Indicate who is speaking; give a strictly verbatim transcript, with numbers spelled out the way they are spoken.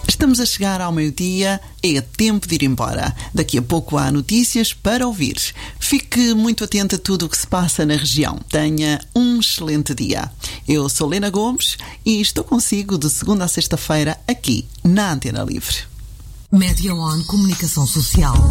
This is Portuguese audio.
Speaker 1: Estamos a chegar ao meio-dia, é tempo de ir embora. Daqui a pouco há notícias para ouvir. Fique muito atento a tudo o que se passa na região. Tenha um excelente dia. Eu sou Lena Gomes e estou consigo de segunda a sexta-feira aqui na Antena Livre.
Speaker 2: Média One Comunicação Social.